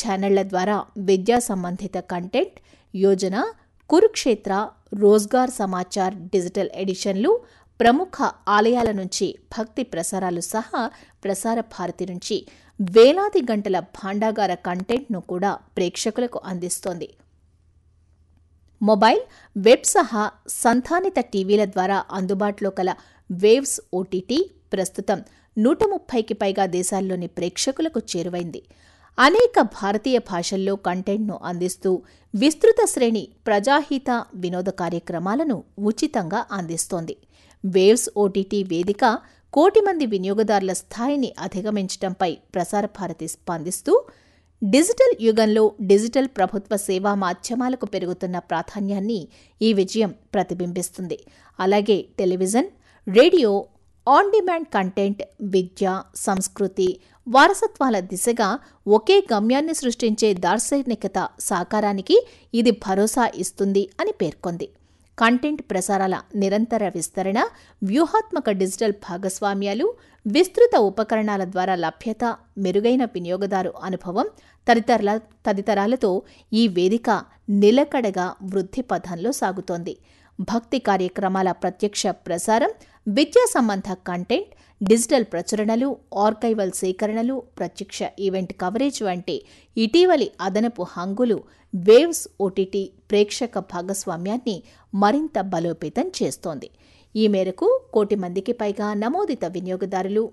ఛానళ్ల ద్వారా విద్యా సంబంధిత కంటెంట్, యోజన, కురుక్షేత్ర, రోజ్గార్ సమాచార్ డిజిటల్ ఎడిషన్లు, ప్రముఖ ఆలయాల నుంచి భక్తి ప్రసారాలు సహా ప్రసార భారతి నుంచి వేలాది గంటల భాండాగార కంటెంట్ను కూడా ప్రేక్షకులకు అందిస్తోంది. మొబైల్, వెబ్ సహా సంధానిత టీవీల ద్వారా అందుబాటులో కల వేవ్స్ ఓటీటీ ప్రస్తుతం 130కి పైగా దేశాల్లోని ప్రేక్షకులకు చేరువైంది. అనేక భారతీయ భాషల్లో కంటెంట్ను అందిస్తూ విస్తృత శ్రేణి ప్రజాహిత వినోద కార్యక్రమాలను ఉచితంగా అందిస్తోంది. వేవ్స్ ఓటీటీ వేదిక 1 కోటి మంది వినియోగదారుల స్థాయిని అధిగమించడంపై ప్రసార భారతి స్పందిస్తూ డిజిటల్ యుగంలో డిజిటల్ ప్రభుత్వ సేవా మాధ్యమాలకు పెరుగుతున్న ప్రాధాన్యాన్ని ఈ విజయం ప్రతిబింబిస్తుంది. అలాగే television, radio, on demand content, విద్య, సంస్కృతి, వారసత్వాల దిశగా ఒకే గమ్యాన్ని సృష్టించే దార్శనికత సాకారానికి ఇది భరోసా ఇస్తుంది అని పేర్కొంది. కంటెంట్ ప్రసారాల నిరంతర విస్తరణ, వ్యూహాత్మక డిజిటల్ భాగస్వామ్యాలు, విస్తృత ఉపకరణాల ద్వారా లభ్యత, మెరుగైన వినియోగదారు అనుభవం తదితరాలతో ఈ వేదిక నిలకడగా వృద్ధి పథంలో సాగుతోంది. భక్తి కార్యక్రమాల ప్రత్యక్ష ప్రసారం, విద్యా సంబంధ కంటెంట్, డిజిటల్ ప్రచురణలు, ఆర్కైవల్ సేకరణలు, ప్రత్యక్ష ఈవెంట్ కవరేజ్ వంటి ఇటీవలి అదనపు హంగులు వేవ్స్ ఓటీటీ ప్రేక్షక భాగస్వామ్యాన్ని మరింత బలోపేతం చేస్తోంది. ఈ మేరకు 1 కోటి మందికి పైగా నమోదిత వినియోగదారులు,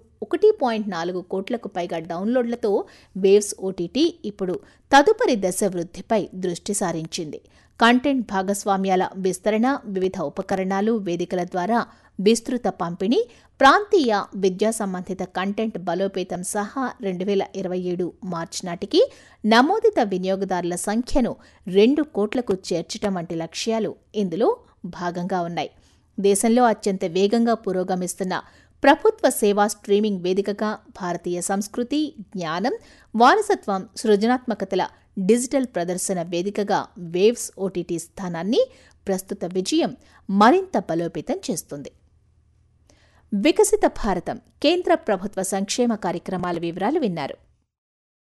1.4 కోట్లకు పైగా డౌన్లోడ్లతో వేవ్స్ ఓటీటీ ఇప్పుడు తదుపరి దశ వృద్ధిపై దృష్టి సారించింది. కంటెంట్ భాగస్వామ్యాల విస్తరణ, వివిధ ఉపకరణాలు, వేదికల ద్వారా విస్తృత పంపిణీ, ప్రాంతీయ విద్యా సంబంధిత కంటెంట్ బలోపేతం సహా 2027 మార్చి నాటికి నమోదిత వినియోగదారుల సంఖ్యను 2 కోట్లకు చేర్చడం వంటి లక్ష్యాలు ఇందులో భాగంగా ఉన్నాయి. దేశంలో అత్యంత వేగంగా పురోగమిస్తున్న ప్రభుత్వ సేవా స్ట్రీమింగ్ వేదికగా భారతీయ సంస్కృతి, జ్ఞానం, వారసత్వం, సృజనాత్మకతల డిజిటల్ ప్రదర్శన వేదికగా వేవ్స్ ఓటీటీ స్థానాన్ని ప్రస్తుత విజయం మరింత బలోపేతం చేస్తుంది. వికసిత భారతం కేంద్ర ప్రభుత్వ సంక్షేమ కార్యక్రమాల వివరాలు విన్నారు.